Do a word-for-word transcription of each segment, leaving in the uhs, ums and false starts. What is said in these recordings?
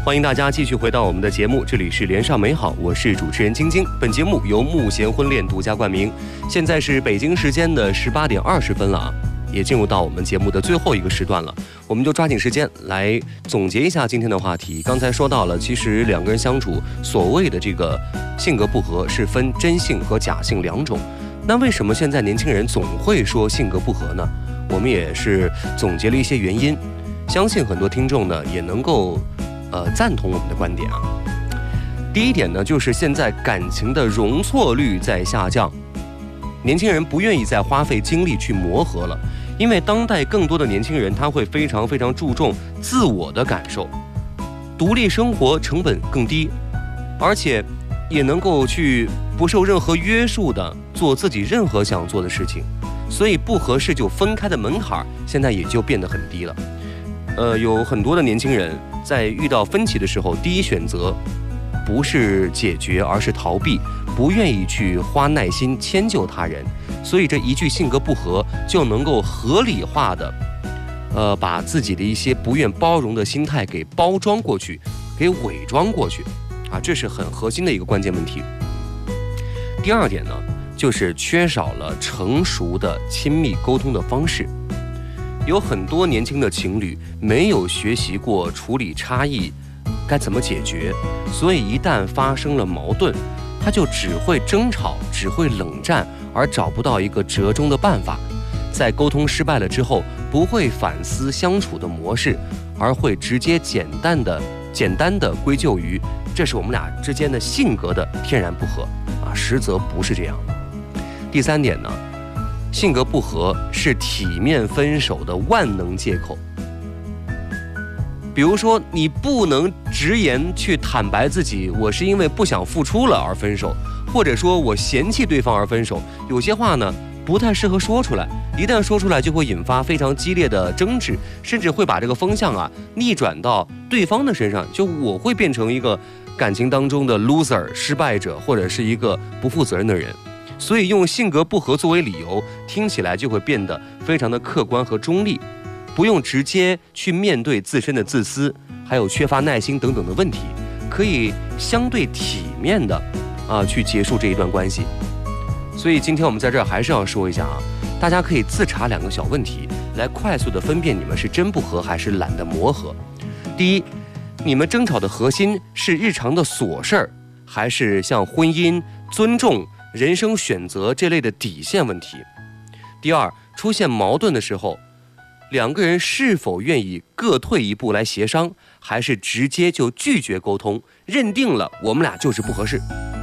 欢迎大家继续回到我们的节目，这里是连上美好，我是主持人晶晶。本节目由慕贤婚恋独家冠名。现在是北京时间的十八点二十分了啊，也进入到我们节目的最后一个时段了，我们就抓紧时间来总结一下今天的话题。刚才说到了，其实两个人相处，所谓的这个性格不合是分真性和假性两种。那为什么现在年轻人总会说性格不合呢？我们也是总结了一些原因，相信很多听众呢也能够呃赞同我们的观点啊。第一点呢，就是现在感情的容错率在下降，年轻人不愿意再花费精力去磨合了，因为当代更多的年轻人他会非常非常注重自我的感受，独立生活成本更低，而且也能够去不受任何约束的做自己任何想做的事情，所以不合适就分开的门槛现在也就变得很低了。呃，有很多的年轻人在遇到分歧的时候，第一选择不是解决，而是逃避，不愿意去花耐心迁就他人，所以这一句性格不合就能够合理化的，呃，把自己的一些不愿包容的心态给包装过去，给伪装过去，啊，这是很核心的一个关键问题。第二点呢，就是缺少了成熟的亲密沟通的方式。有很多年轻的情侣没有学习过处理差异该怎么解决，所以一旦发生了矛盾，他就只会争吵，只会冷战，而找不到一个折中的办法。在沟通失败了之后，不会反思相处的模式，而会直接简单的简单的归咎于这是我们俩之间的性格的天然不合啊，实则不是这样。第三点呢，性格不合是体面分手的万能借口。比如说，你不能直言去坦白自己，我是因为不想付出了而分手，或者说我嫌弃对方而分手。有些话呢，不太适合说出来，一旦说出来就会引发非常激烈的争执，甚至会把这个风向啊逆转到对方的身上，就我会变成一个感情当中的 loser 失败者，或者是一个不负责任的人。所以用性格不合作为理由，听起来就会变得非常的客观和中立，不用直接去面对自身的自私，还有缺乏耐心等等的问题，可以相对体面的啊去结束这一段关系。所以今天我们在这儿还是要说一下啊，大家可以自查两个小问题，来快速的分辨你们是真不合还是懒得磨合。第一，你们争吵的核心是日常的琐事儿，还是像婚姻、尊重、人生选择这类的底线问题？第二，出现矛盾的时候，两个人是否愿意各退一步来协商，还是直接就拒绝沟通，认定了我们俩就是不合适？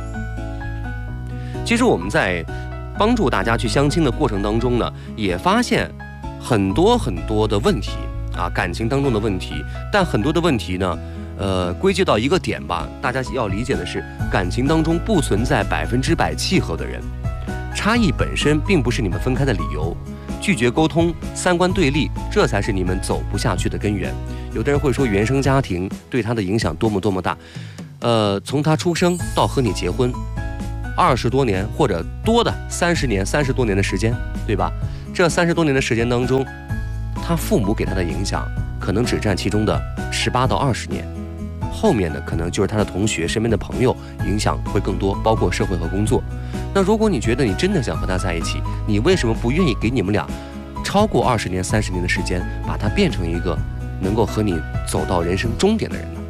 其实我们在帮助大家去相亲的过程当中呢，也发现很多很多的问题啊，感情当中的问题，但很多的问题呢，呃，归结到一个点吧，大家要理解的是，感情当中不存在百分之百契合的人，差异本身并不是你们分开的理由，拒绝沟通、三观对立，这才是你们走不下去的根源。有的人会说，原生家庭对他的影响多么多么大，呃，从他出生到和你结婚，二十多年或者多的三十年、三十多年的时间，对吧？这三十多年的时间当中，他父母给他的影响可能只占其中的十八到二十年。后面呢，可能就是他的同学、身边的朋友影响会更多，包括社会和工作。那如果你觉得你真的想和他在一起，你为什么不愿意给你们俩超过二十年、三十年的时间，把他变成一个能够和你走到人生终点的人呢？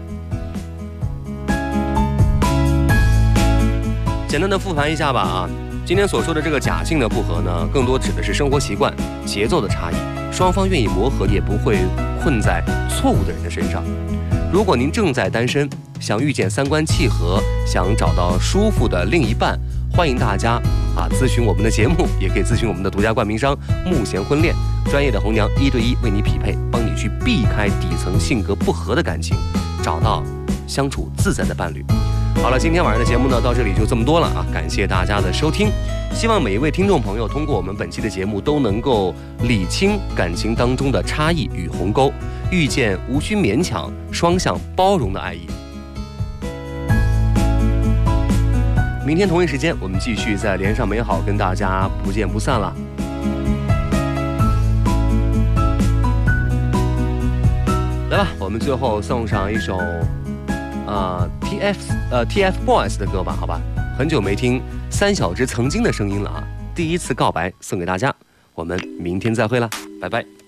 简单的复盘一下吧啊，今天所说的这个假性的不合呢，更多指的是生活习惯、节奏的差异，双方愿意磨合，也不会困在错误的人的身上。如果您正在单身，想遇见三观契合，想找到舒服的另一半，欢迎大家啊咨询我们的节目，也可以咨询我们的独家冠名商慕贤婚恋，专业的红娘一对一为你匹配，帮你去避开底层性格不合的感情，找到相处自在的伴侣。好了，今天晚上的节目呢，到这里就这么多了啊！感谢大家的收听，希望每一位听众朋友通过我们本期的节目都能够理清感情当中的差异与鸿沟，遇见无需勉强、双向包容的爱意。明天同一时间，我们继续在连上美好，跟大家不见不散了。来吧，我们最后送上一首呃 T F 呃 T F Boys 的歌吧，好吧，很久没听三小只曾经的声音了啊，第一次告白送给大家，我们明天再会了，拜拜。